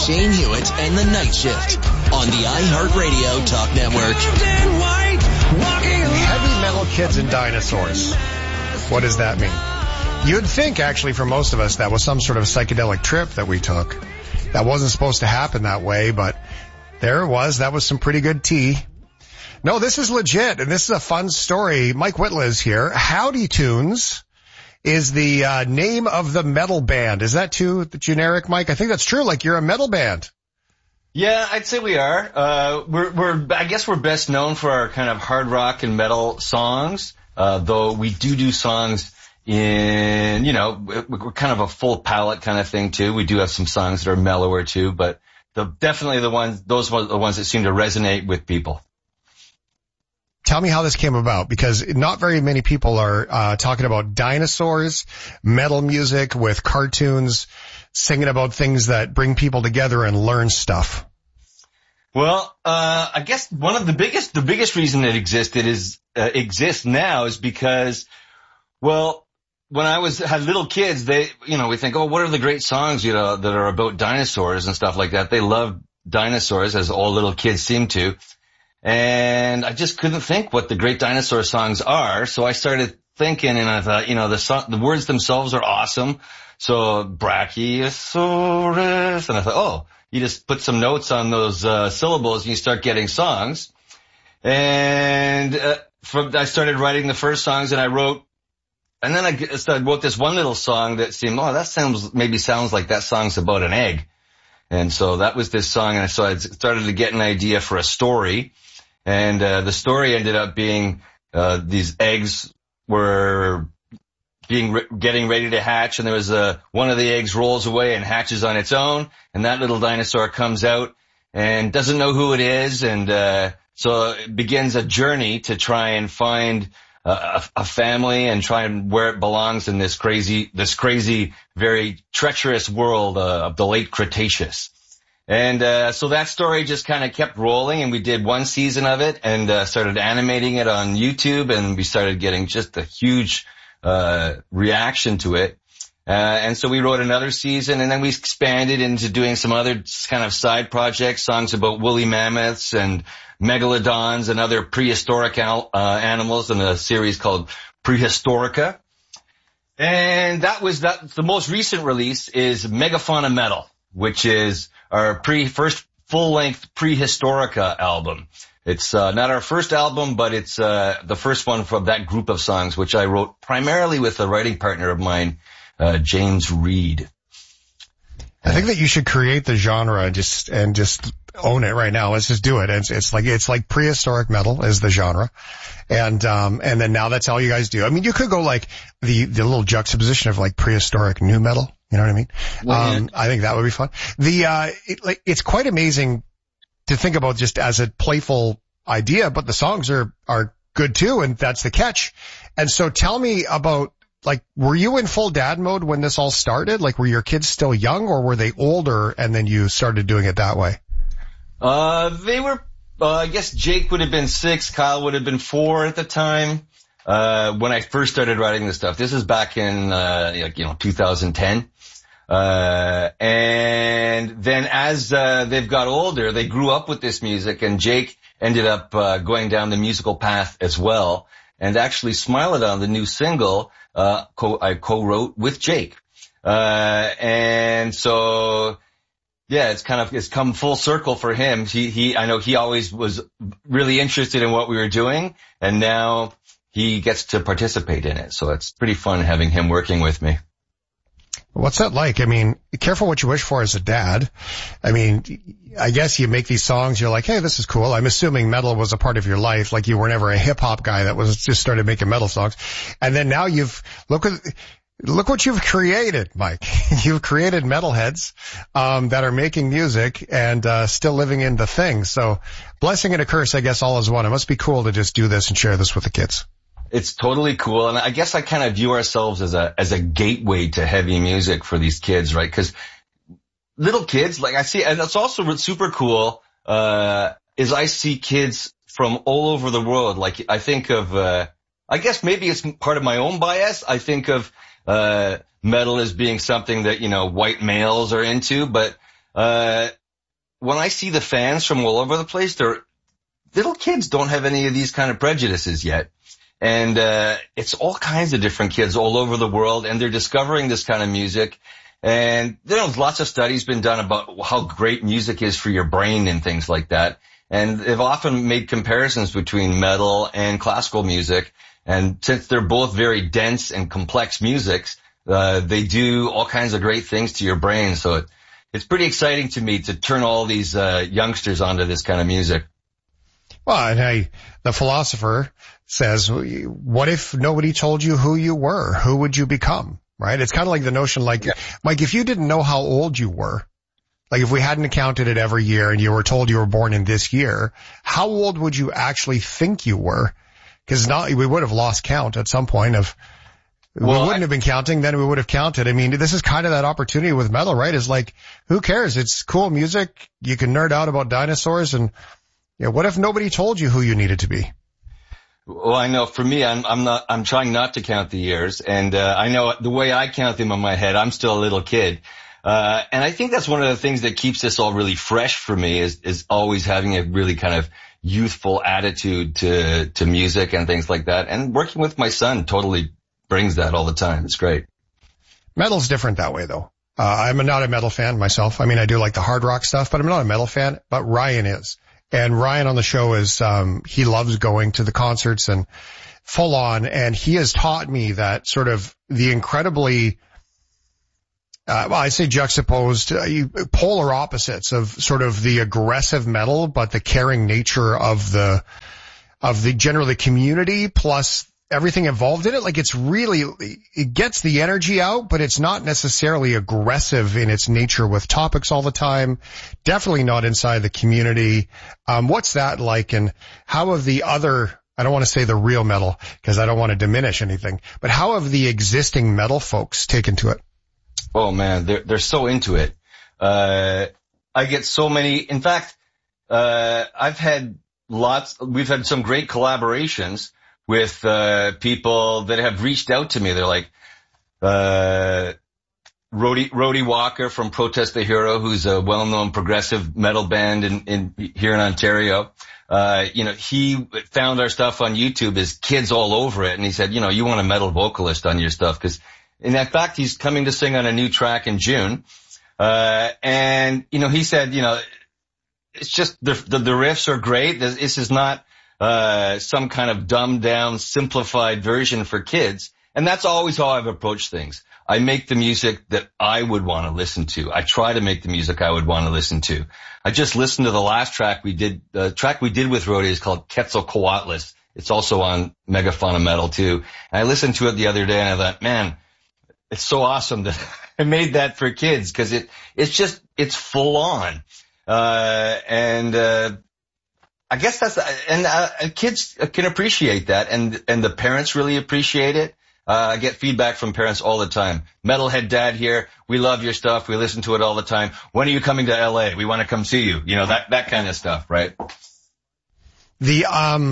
Shane Hewitt and the Night Shift on the iHeartRadio Talk Network. Heavy metal kids and dinosaurs. What does that mean? You'd think, actually, for most of us, that was some sort of psychedelic trip that we took. That wasn't supposed to happen that way, but there it was. That was some pretty good tea. No, this is legit, and this is a fun story. Mike Whitla is here. Howdy Tunes is the name of the metal band. Is that too generic, Mike? I think that's true. Like, you're a metal band. Yeah, I'd say we are. I guess we're best known for our kind of hard rock and metal songs, though we do songs in, we're kind of a full palette kind of thing too. We do have some songs that are mellower too, but definitely those are the ones that seem to resonate with people. Tell me how this came about, because not very many people are talking about dinosaurs, metal music with cartoons, singing about things that bring people together and learn stuff. Well, I guess one of the biggest reason it exists now is because, well, when I had little kids, we think, oh, what are the great songs, that are about dinosaurs and stuff like that. They love dinosaurs, as all little kids seem to. And I just couldn't think what the great dinosaur songs are. So I started thinking, and I thought, the words themselves are awesome. So Brachiosaurus, and I thought, oh, you just put some notes on those syllables and you start getting songs. And I started writing the first songs, and I wrote this one little song that seemed, that sounds like that song's about an egg. And so that was this song, and so I started to get an idea for a story. And the story ended up being these eggs were getting ready to hatch, and there was one of the eggs rolls away and hatches on its own, and that little dinosaur comes out and doesn't know who it is, and so it begins a journey to try and find a family and try and where it belongs in this crazy, very treacherous world of the late Cretaceous. And so that story just kind of kept rolling, and we did one season of it and started animating it on YouTube, and we started getting just a huge reaction to it. And so we wrote another season, and then we expanded into doing some other kind of side projects, songs about woolly mammoths and megalodons and other prehistoric animals in a series called Prehistorica. And the most recent release is Megafauna Metal, which is our first full-length Prehistorica album. It's not our first album, but it's the first one from that group of songs, which I wrote primarily with a writing partner of mine, James Reed. I think that you should create the genre and just own it right now. Let's just do it. It's like prehistoric metal is the genre. And then now that's all you guys do. I mean, you could go like the little juxtaposition of like prehistoric new metal. You know what I mean? Yeah. I think that would be fun. It's quite amazing to think about just as a playful idea, but the songs are good too. And that's the catch. And so tell me about, like, were you in full dad mode when this all started? Like, were your kids still young, or were they older and then you started doing it that way? They were, I guess Jake would have been 6, Kyle would have been 4 at the time, when I first started writing this stuff. This is back in, 2010. And then as, they've got older, they grew up with this music, and Jake ended up, going down the musical path as well. And actually Smile-O-Don, the new single, I co-wrote with Jake. And so, yeah, it's come full circle for him. I know he always was really interested in what we were doing, and now he gets to participate in it. So it's pretty fun having him working with me. What's that like? I mean, be careful what you wish for as a dad. I mean, I guess you make these songs, you're like, hey, this is cool. I'm assuming metal was a part of your life. Like, you were never a hip hop guy that was just started making metal songs. And then now look what you've created, Mike. You've created metalheads, that are making music and, still living in the thing. So blessing and a curse, I guess, all is one. It must be cool to just do this and share this with the kids. It's totally cool. And I guess I kind of view ourselves as a gateway to heavy music for these kids, right? Cause little kids, like I see, and it's also super cool, is I see kids from all over the world. Like, I think of, I guess maybe it's part of my own bias. I think of, metal as being something that, white males are into, but, when I see the fans from all over the place, little kids don't have any of these kind of prejudices yet. And it's all kinds of different kids all over the world, and they're discovering this kind of music. And there's lots of studies been done about how great music is for your brain and things like that. And they've often made comparisons between metal and classical music. And since they're both very dense and complex musics, they do all kinds of great things to your brain. So it's pretty exciting to me to turn all these youngsters onto this kind of music. Well, and the philosopher says, what if nobody told you who you were? Who would you become? Right? It's kind of like the notion, like, Mike, if you didn't know how old you were, like if we hadn't counted it every year and you were told you were born in this year, how old would you actually think you were? Because we would have lost count at some point we wouldn't have been counting, then we would have counted. I mean, this is kind of that opportunity with metal, right? Is like, who cares? It's cool music. You can nerd out about dinosaurs, and what if nobody told you who you needed to be? Well, I know for me, I'm trying not to count the years, and I know the way I count them in my head, I'm still a little kid. And I think that's one of the things that keeps this all really fresh for me is always having a really kind of youthful attitude to music and things like that. And working with my son totally brings that all the time. It's great. Metal's different that way, though. I'm not a metal fan myself. I mean, I do like the hard rock stuff, but I'm not a metal fan. But Ryan is. And Ryan on the show is, he loves going to the concerts and full on. And he has taught me that sort of the incredibly, I say juxtaposed, polar opposites of sort of the aggressive metal, but the caring nature of the generally community plus everything involved in it. Like it gets the energy out, but it's not necessarily aggressive in its nature with topics all the time. Definitely not inside the community. What's that like, and how have the other, I don't want to say the real metal because I don't want to diminish anything, but how have the existing metal folks taken to it? Oh man, they're so into it. I get so many, in fact, we've had some great collaborations with people that have reached out to me. They're like Rody Walker from Protest the Hero, who's a well-known progressive metal band here in Ontario. He found our stuff on YouTube. His kids all over it, and he said, you want a metal vocalist on your stuff, because in fact he's coming to sing on a new track in June. And he said, it's just the riffs are great. This is not some kind of dumbed down, simplified version for kids. And that's always how I've approached things. I make the music that I would want to listen to. I try to make the music I would want to listen to. I just listened to the last track we did. The track we did with Rody is called Quetzalcoatlus. It's also on Megafauna Metal too. And I listened to it the other day and I thought, man, it's so awesome that I made that for kids, because it's full on. I guess and kids can appreciate that, and the parents really appreciate it. I get feedback from parents all the time. Metalhead dad here. We love your stuff. We listen to it all the time. When are you coming to LA? We want to come see you. That kind of stuff, right? The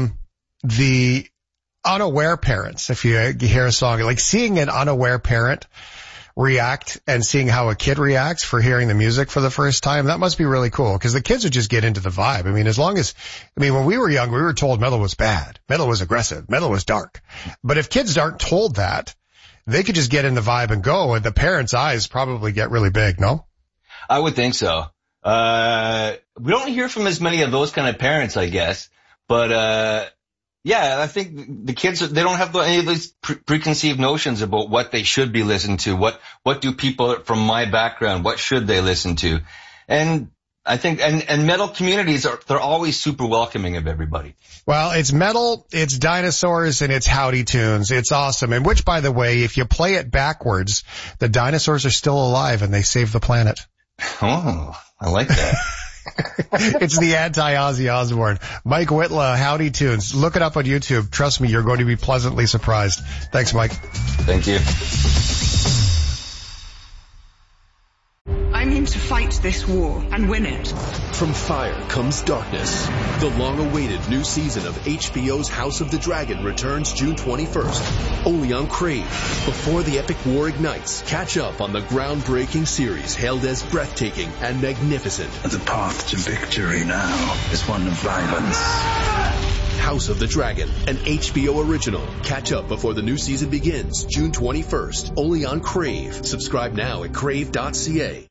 unaware parents, if you hear a song, like seeing an unaware parent react and seeing how a kid reacts for hearing the music for the first time, that must be really cool, because the kids would just get into the vibe. I mean, when we were young, we were told metal was bad, metal was aggressive, metal was dark. But if kids aren't told that, they could just get in the vibe and go, and the parents' eyes probably get really big, no? I would think so. We don't hear from as many of those kind of parents, I guess. But, yeah, I think the kids, they don't have any of these preconceived notions about what they should be listening to. What do people from my background, what should they listen to? And I think, and metal communities they're always super welcoming of everybody. Well, it's metal, it's dinosaurs, and it's howdy tunes. It's awesome. And which, by the way, if you play it backwards, the dinosaurs are still alive and they save the planet. Oh, I like that. It's the anti-Ozzy Osbourne. Mike Whitla, Howdy Tunes. Look it up on YouTube. Trust me, you're going to be pleasantly surprised. Thanks, Mike. Thank you. I'm in to fight this war and win it. From fire comes darkness. The long-awaited new season of HBO's House of the Dragon returns June 21st, only on Crave. Before the epic war ignites, catch up on the groundbreaking series hailed as breathtaking and magnificent. The path to victory now is one of violence. House of the Dragon, an HBO original. Catch up before the new season begins, June 21st, only on Crave. Subscribe now at crave.ca.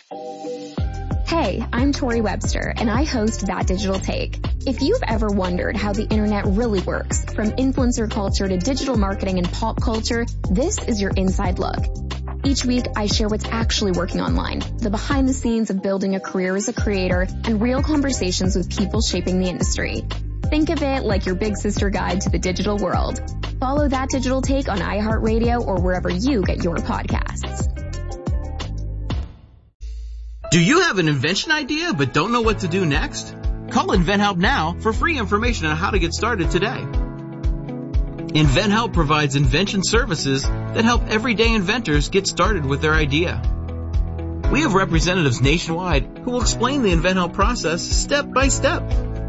Hey, I'm Tori Webster, and I host That Digital Take. If you've ever wondered how the internet really works, from influencer culture to digital marketing and pop culture, this is your inside look. Each week, I share what's actually working online, the behind the scenes of building a career as a creator, and real conversations with people shaping the industry. Think of it like your big sister guide to the digital world. Follow That Digital Take on iHeartRadio or wherever you get your podcasts. Do you have an invention idea but don't know what to do next? Call InventHelp now for free information on how to get started today. InventHelp provides invention services that help everyday inventors get started with their idea. We have representatives nationwide who will explain the InventHelp process step by step.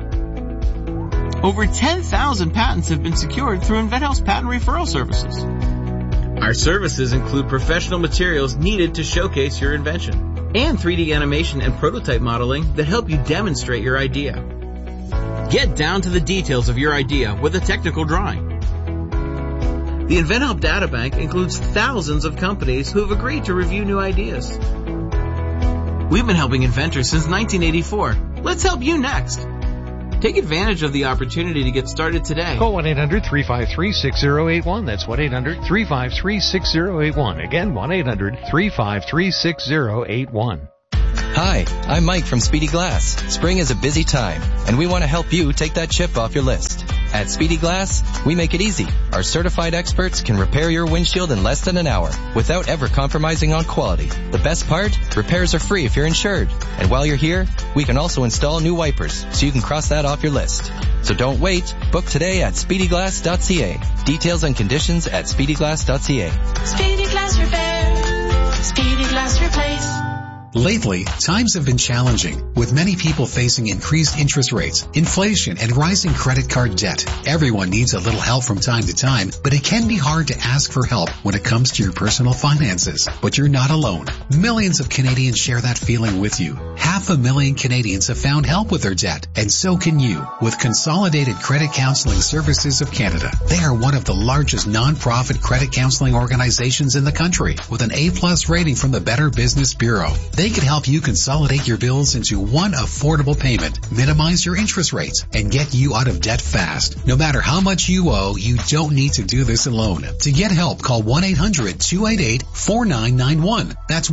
Over 10,000 patents have been secured through InventHelp's patent referral services. Our services include professional materials needed to showcase your invention and 3D animation and prototype modeling that help you demonstrate your idea. Get down to the details of your idea with a technical drawing. The InventHelp Databank includes thousands of companies who have agreed to review new ideas. We've been helping inventors since 1984. Let's help you next. Take advantage of the opportunity to get started today. Call 1-800-353-6081. That's 1-800-353-6081. Again, 1-800-353-6081. Hi, I'm Mike from Speedy Glass. Spring is a busy time, and we want to help you take that chip off your list. At Speedy Glass, we make it easy. Our certified experts can repair your windshield in less than an hour without ever compromising on quality. The best part? Repairs are free if you're insured. And while you're here, we can also install new wipers so you can cross that off your list. So don't wait. Book today at speedyglass.ca. Details and conditions at speedyglass.ca. Speedy Glass Repair. Speedy Glass Replace. Lately, times have been challenging, with many people facing increased interest rates, inflation, and rising credit card debt. Everyone needs a little help from time to time, but it can be hard to ask for help when it comes to your personal finances. But you're not alone. Millions of Canadians share that feeling with you. 500,000 Canadians have found help with their debt, and so can you, with Consolidated Credit Counseling Services of Canada. They are one of the largest non-profit credit counseling organizations in the country, with an A+ rating from the Better Business Bureau. They can help you consolidate your bills into one affordable payment, minimize your interest rates, and get you out of debt fast. No matter how much you owe, you don't need to do this alone. To get help, call 1-800-288-4991. That's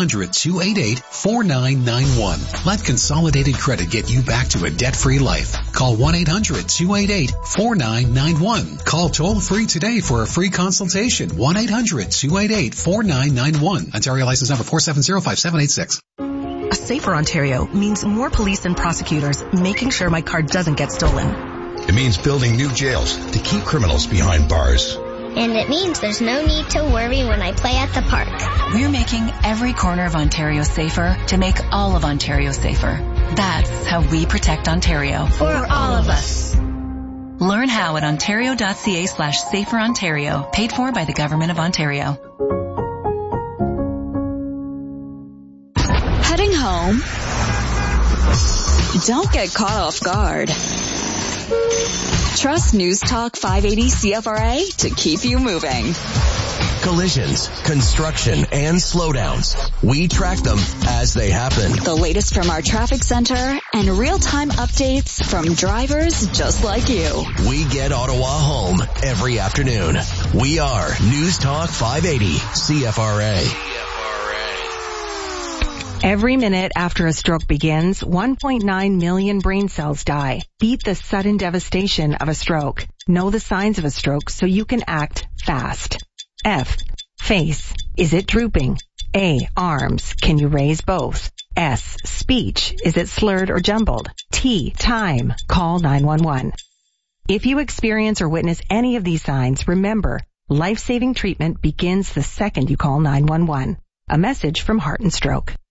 1-800-288-4991. Let Consolidated Credit get you back to a debt-free life. Call 1-800-288-4991. Call toll-free today for a free consultation. 1-800-288-4991. Ontario license number 4705786. A safer Ontario means more police and prosecutors making sure my car doesn't get stolen. It means building new jails to keep criminals behind bars. And it means there's no need to worry when I play at the park. We're making every corner of Ontario safer to make all of Ontario safer. That's how we protect Ontario. For all of us. Learn how at ontario.ca/saferontario, paid for by the Government of Ontario. Heading home? Don't get caught off guard. Trust News Talk 580 CFRA to keep you moving. Collisions, construction, and slowdowns. We track them as they happen. The latest from our traffic center and real-time updates from drivers just like you. We get Ottawa home every afternoon. We are News Talk 580 CFRA. Every minute after a stroke begins, 1.9 million brain cells die. Beat the sudden devastation of a stroke. Know the signs of a stroke so you can act fast. F. Face. Is it drooping? A. Arms. Can you raise both? S. Speech. Is it slurred or jumbled? T. Time. Call 911. If you experience or witness any of these signs, remember, life-saving treatment begins the second you call 911. A message from Heart and Stroke.